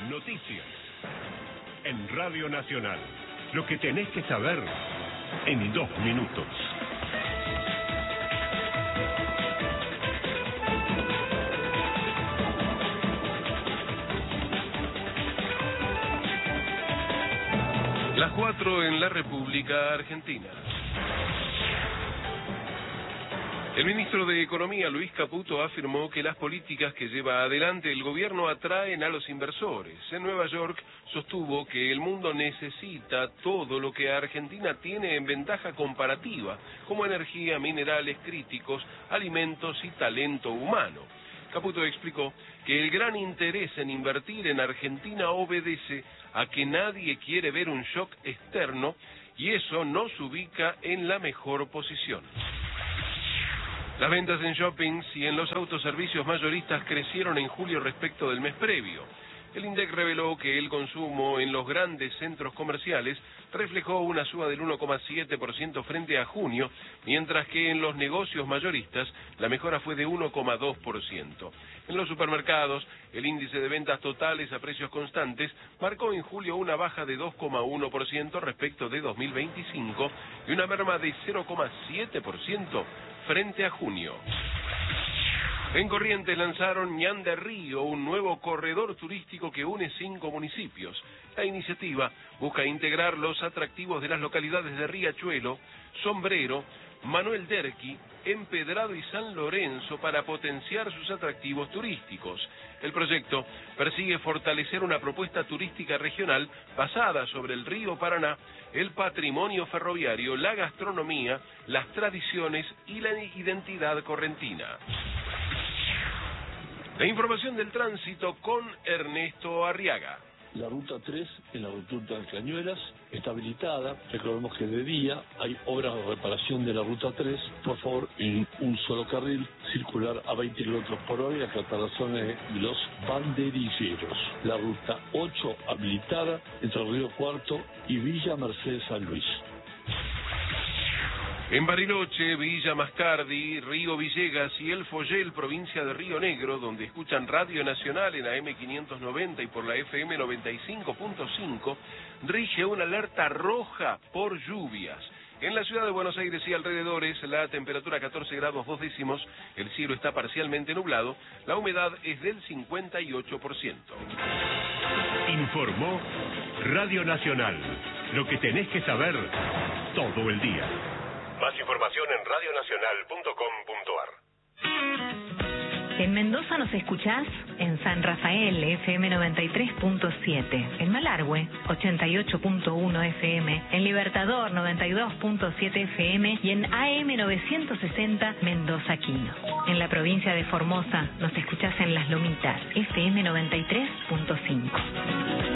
Noticias. En Radio Nacional. Lo que tenés que saber en 2 minutos. Las 4 en la República Argentina. El ministro de Economía, Luis Caputo, afirmó que las políticas que lleva adelante el gobierno atraen a los inversores. En Nueva York sostuvo que el mundo necesita todo lo que Argentina tiene en ventaja comparativa, como energía, minerales críticos, alimentos y talento humano. Caputo explicó que el gran interés en invertir en Argentina obedece a que nadie quiere ver un shock externo y eso nos ubica en la mejor posición. Las ventas en shoppings y en los autoservicios mayoristas crecieron en julio respecto del mes previo. El INDEC reveló que el consumo en los grandes centros comerciales reflejó una suba del 1,7% frente a junio, mientras que en los negocios mayoristas la mejora fue de 1,2%. En los supermercados, el índice de ventas totales a precios constantes marcó en julio una baja de 2,1% respecto de 2025 y una merma de 0,7% frente a junio. En Corrientes lanzaron Ñan de Río, un nuevo corredor turístico que une 5 municipios. La iniciativa busca integrar los atractivos de las localidades de Riachuelo, Sombrero, Manuel Derqui, Empedrado y San Lorenzo para potenciar sus atractivos turísticos. El proyecto persigue fortalecer una propuesta turística regional basada sobre el río Paraná, el patrimonio ferroviario, la gastronomía, las tradiciones y la identidad correntina. La información del tránsito con Ernesto Arriaga. La ruta 3 en la ruta de Cañuelas está habilitada. Recordemos que de día hay obras de reparación de la ruta 3. Por favor, en un solo carril, circular a 20 km por hora y acatar las zonas de los banderilleros. La ruta 8 habilitada entre Río Cuarto y Villa Mercedes San Luis. En Bariloche, Villa Mascardi, Río Villegas y El Follel, provincia de Río Negro, donde escuchan Radio Nacional en AM 590 y por la FM 95.5, rige una alerta roja por lluvias. En la ciudad de Buenos Aires y alrededores, la temperatura 14 grados 2 décimos, el cielo está parcialmente nublado, la humedad es del 58%. Informó Radio Nacional. Lo que tenés que saber todo el día. Más información en radionacional.com.ar. En Mendoza nos escuchás en San Rafael, FM 93.7, en Malargüe, 88.1 FM, en Libertador, 92.7 FM y en AM 960 Mendoza Quino. En la provincia de Formosa nos escuchás en Las Lomitas, FM 93.5.